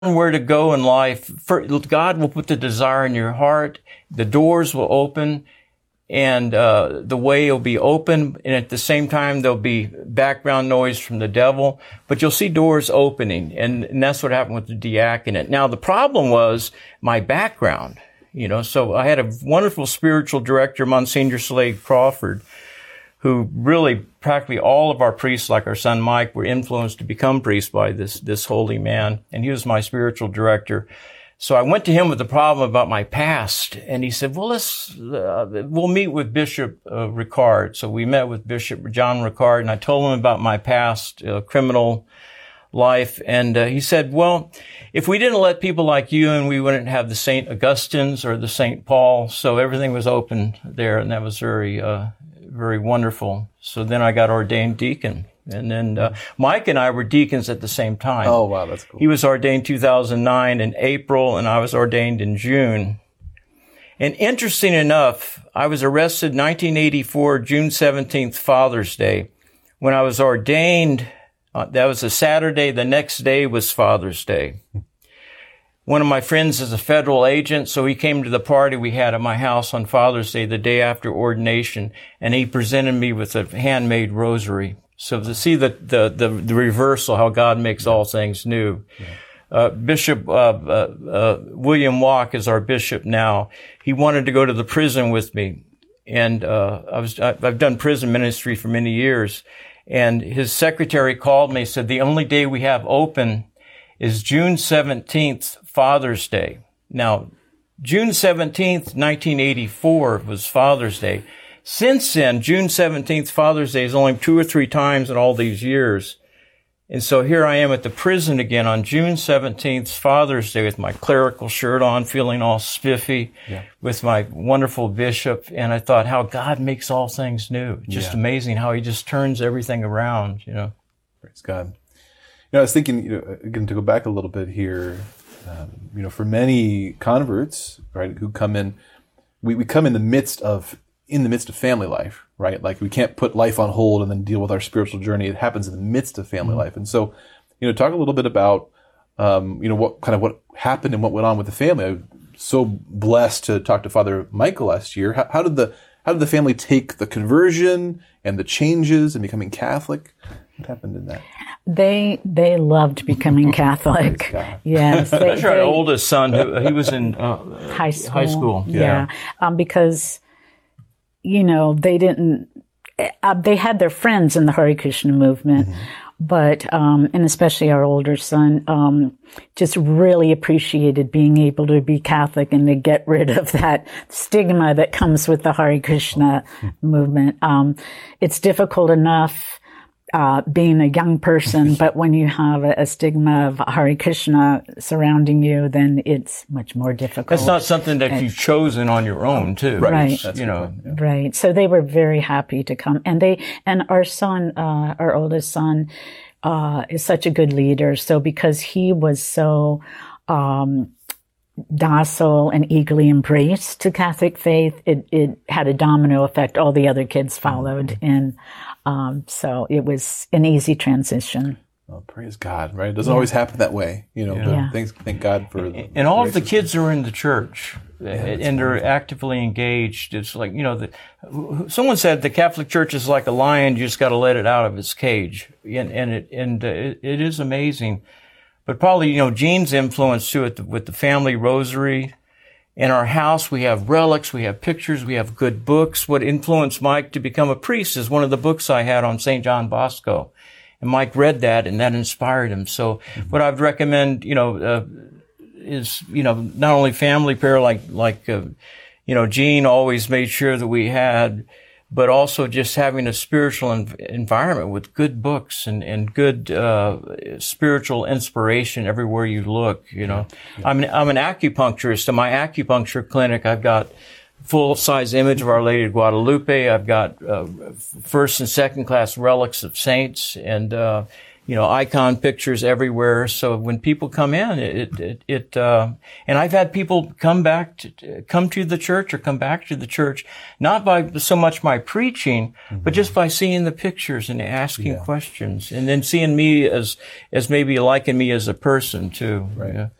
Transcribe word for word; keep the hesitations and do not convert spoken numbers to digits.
where to go in life, for, God will put the desire in your heart. The doors will open, and uh, the way will be open. And at the same time, there'll be background noise from the devil. But you'll see doors opening, and, and that's what happened with the diaconate. Now, the problem was my background. You know, so I had a wonderful spiritual director, Monsignor Slade Crawford, who really practically all of our priests, like our son Mike, were influenced to become priests by this, this holy man. And he was my spiritual director. So I went to him with a problem about my past. And he said, well, let's, uh, we'll meet with Bishop uh, Ricard. So we met with Bishop John Ricard, and I told him about my past uh, criminal life. And uh, he said, well, if we didn't let people like you in, we wouldn't have the Saint Augustines or the Saint Paul. So everything was open there, and that was very, uh, very wonderful. So then I got ordained deacon. And then uh, Mike and I were deacons at the same time. Oh, wow, that's cool. He was ordained two thousand nine in April, and I was ordained in June. And interesting enough, I was arrested nineteen eighty-four, June seventeenth, Father's Day. When I was ordained, uh, that was a Saturday. The next day was Father's Day. One of my friends is a federal agent, so he came to the party we had at my house on Father's Day, the day after ordination, and he presented me with a handmade rosary. So to see the, the, the, the reversal, how God makes all things new. Yeah. Uh, Bishop, uh, uh, uh, William Walk is our bishop now. He wanted to go to the prison with me. And, uh, I was, I've done prison ministry for many years. And his secretary called me and said, the only day we have open is June seventeenth, Father's Day. Now, June seventeenth, nineteen eighty-four was Father's Day. Since then, June seventeenth, Father's Day is only two or three times in all these years. And so here I am at the prison again on June seventeenth, Father's Day, with my clerical shirt on, feeling all spiffy, yeah. with my wonderful bishop. And I thought how God makes all things new. Just yeah. amazing how he just turns everything around, you know. Praise God. You know, I was thinking, you know, again, to go back a little bit here, um, you know, for many converts, right, who come in, we, we come in the midst of, in the midst of family life, right? Like we can't put life on hold and then deal with our spiritual journey. It happens in the midst of family mm-hmm. life. And so, you know, talk a little bit about, um, you know, what kind of what happened and what went on with the family. I'm so blessed to talk to Father Michael last year. How, how did the, how did the family take the conversion and the changes and becoming Catholic? What happened in that? They they loved becoming Catholic. Yes, they, that's our they, oldest son. He was in uh, high school. High school, yeah, yeah. Um, because you know they didn't. Uh, they had their friends in the Hare Krishna movement, mm-hmm. but um, and especially our older son um, just really appreciated being able to be Catholic and to get rid of that stigma that comes with the Hare Krishna mm-hmm. movement. Um, it's difficult enough. Uh, being a young person, but when you have a, a stigma of Hare Krishna surrounding you, then it's much more difficult. That's not something that and, you've chosen on your own, too. Right. Right. You know. Yeah. Right. So they were very happy to come. And they, and our son, uh, our oldest son, uh, is such a good leader. So because he was so, um, docile and eagerly embraced the Catholic faith, it, it had a domino effect. All the other kids followed in. Um, so it was an easy transition. Well, praise God, right? It doesn't yeah. always happen that way, you know. Yeah. Thanks, thank God for. And, and all of the kids are in the church, yeah, and they're actively engaged. It's like, you know, the, someone said the Catholic Church is like a lion; you just got to let it out of its cage, and and it and uh, it, it is amazing. But probably, you know, Jean's influence too, with the, with the family rosary. In our house, we have relics, we have pictures, we have good books. What influenced Mike to become a priest is one of the books I had on Saint John Bosco. And Mike read that, and that inspired him. So mm-hmm. what I'd recommend, you know, uh, is, you know, not only family prayer like, like, uh, you know, Jean always made sure that we had, but also just having a spiritual env- environment with good books and, and good, uh, spiritual inspiration everywhere you look, you know. Yeah. I'm an, I'm an acupuncturist. In my acupuncture clinic, I've got full-size image of Our Lady of Guadalupe. I've got, uh, first and second class relics of saints. And, uh, you know, icon pictures everywhere. So when people come in, it, it, it, uh, and I've had people come back to, come to the church or come back to the church, not by so much my preaching, mm-hmm. but just by seeing the pictures and asking yeah. questions, and then seeing me as, as maybe liking me as a person too. Right. Yeah.